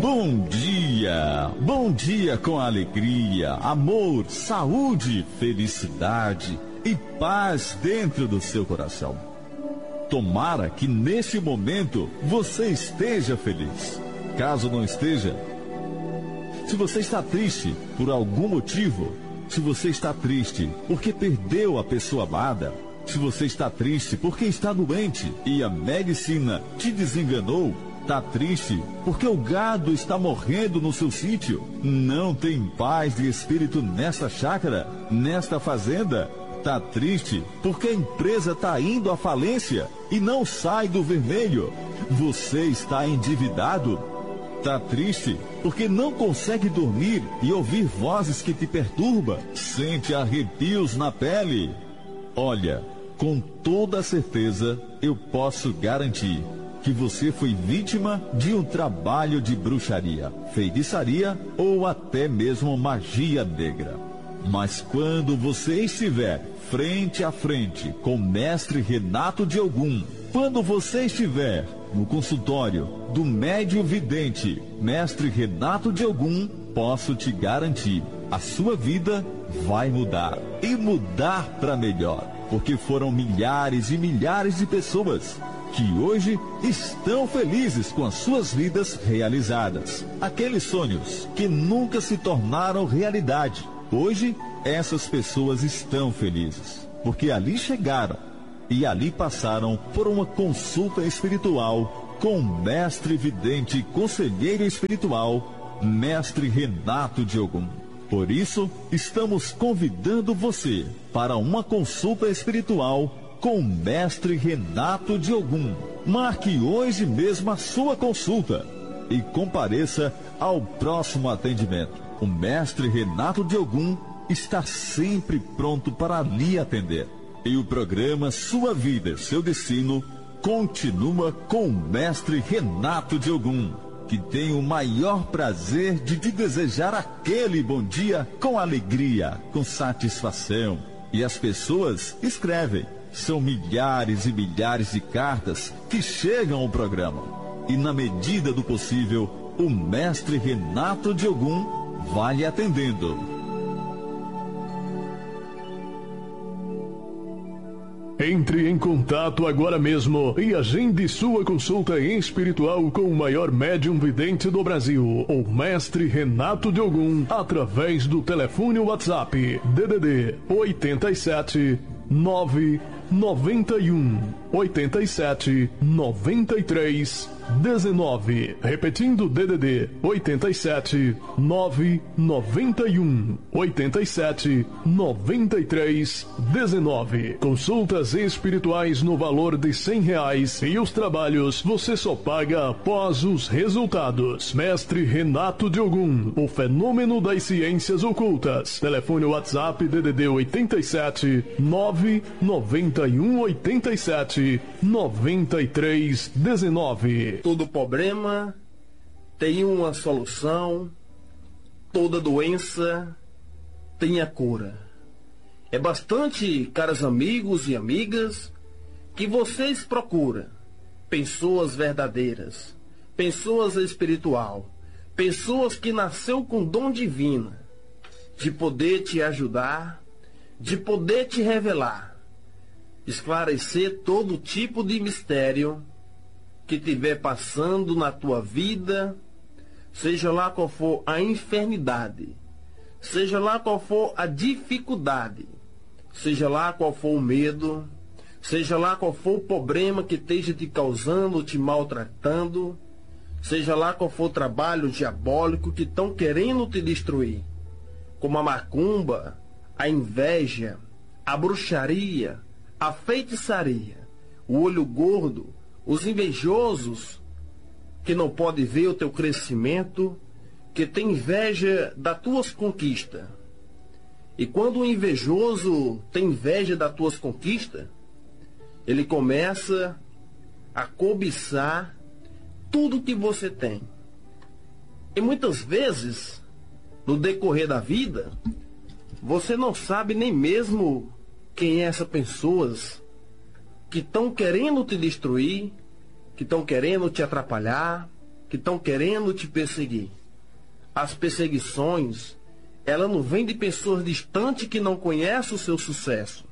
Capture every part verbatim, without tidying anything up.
Bom dia, bom dia com alegria, amor, saúde, felicidade e paz dentro do seu coração. Tomara que neste momento você esteja feliz. Caso não esteja, se você está triste por algum motivo, se você está triste porque perdeu a pessoa amada, se você está triste porque está doente e a medicina te desenganou, está triste porque o gado está morrendo no seu sítio, não tem paz de espírito nesta chácara, nesta fazenda, está triste porque a empresa está indo à falência e não sai do vermelho, você está endividado, está triste porque não consegue dormir e ouvir vozes que te perturbam, sente arrepios na pele. Olha, com toda certeza eu posso garantir que você foi vítima de um trabalho de bruxaria, feitiçaria ou até mesmo magia negra. Mas quando você estiver frente a frente com o mestre Renato de Ogum, quando você estiver no consultório do médium vidente mestre Renato de Ogum, posso te garantir, a sua vida vai mudar e mudar para melhor, porque foram milhares e milhares de pessoas que hoje estão felizes com as suas vidas realizadas. Aqueles sonhos que nunca se tornaram realidade, hoje essas pessoas estão felizes, porque ali chegaram e ali passaram por uma consulta espiritual com o mestre vidente e conselheiro espiritual, mestre Renato de Ogum. Por isso, estamos convidando você para uma consulta espiritual com o mestre Renato de Ogum. Marque hoje mesmo a sua consulta e compareça ao próximo atendimento. O mestre Renato de Ogum está sempre pronto para lhe atender. E o programa Sua Vida, Seu Destino continua com o mestre Renato de Ogum, que tem o maior prazer de te desejar aquele bom dia com alegria, com satisfação. E as pessoas escrevem. São milhares e milhares de cartas que chegam ao programa. E na medida do possível, o mestre Renato de Ogum vai lhe atendendo. Entre em contato agora mesmo e agende sua consulta espiritual com o maior médium vidente do Brasil, o mestre Renato de Ogum, através do telefone WhatsApp D D D oito sete nove noventa e um oitenta e sete noventa e três dezenove. Repetindo, D D D oito sete nove noventa e um oitenta e sete noventa e três dezenove. Consultas espirituais no valor de cem reais e os trabalhos você só paga após os resultados. Mestre Renato de Ogum, o fenômeno das ciências ocultas. Telefone WhatsApp D D D oito sete nove noventa e um oitenta e sete noventa e três dezenove. Todo problema tem uma solução, toda doença tem a cura. É bastante, caros amigos e amigas, que vocês procuram pessoas verdadeiras, pessoas espiritual, pessoas que nasceu com dom divino, de poder te ajudar, de poder te revelar, esclarecer todo tipo de mistério que estiver passando na tua vida, seja lá qual for a enfermidade, seja lá qual for a dificuldade, seja lá qual for o medo, seja lá qual for o problema que esteja te causando, te maltratando, seja lá qual for o trabalho diabólico que estão querendo te destruir, como a macumba, a inveja, a bruxaria, a feitiçaria, o olho gordo, os invejosos que não podem ver o teu crescimento, que tem inveja das tuas conquistas. E quando o invejoso tem inveja das tuas conquistas, ele começa a cobiçar tudo que você tem. E muitas vezes, no decorrer da vida, você não sabe nem mesmo quem é essas pessoas que estão querendo te destruir, que estão querendo te atrapalhar, que estão querendo te perseguir. As perseguições, ela não vem de pessoas distantes que não conhecem o seu sucesso.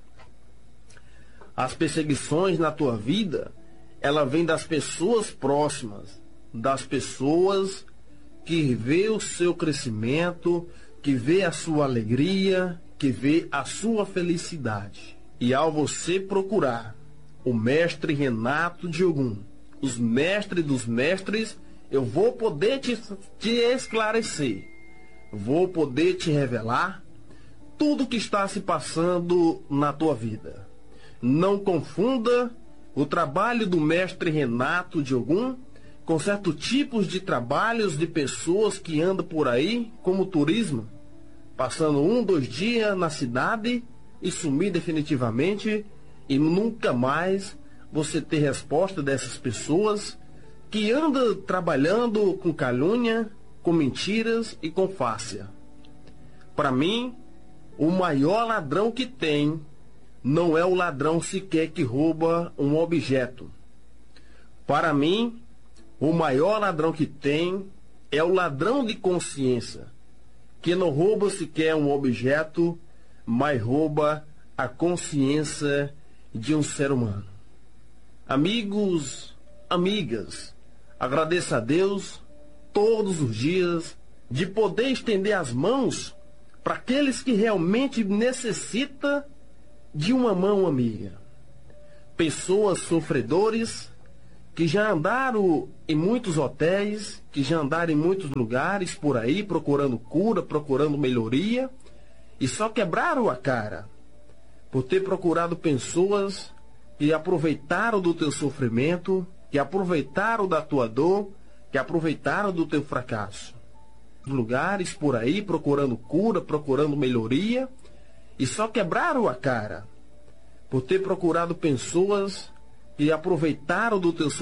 As perseguições na tua vida, ela vem das pessoas próximas, das pessoas que vê o seu crescimento, que vê a sua alegria, que vê a sua felicidade. E ao você procurar o mestre Renato de Ogum, os mestres dos mestres, eu vou poder te, te esclarecer, vou poder te revelar tudo que está se passando na tua vida. Não confunda o trabalho do mestre Renato de Ogum com certos tipos de trabalhos de pessoas que andam por aí como turismo, passando um, dois dias na cidade e sumir definitivamente e nunca mais você ter resposta dessas pessoas que andam trabalhando com calúnia, com mentiras e com fácia. Para mim, o maior ladrão que tem não é o ladrão sequer que rouba um objeto. Para mim, o maior ladrão que tem é o ladrão de consciência, que não rouba sequer um objeto, mas rouba a consciência de um ser humano. Amigos, amigas, agradeço a Deus todos os dias de poder estender as mãos para aqueles que realmente necessitam de uma mão amiga. Pessoas sofredores que já andaram em muitos hotéis, que já andaram em muitos lugares por aí procurando cura, procurando melhoria, e só quebraram a cara por ter procurado pessoas que aproveitaram do teu sofrimento, que aproveitaram da tua dor, que aproveitaram do teu fracasso. Lugares por aí procurando cura, procurando melhoria, e só quebraram a cara por ter procurado pessoas que aproveitaram do teu sofrimento,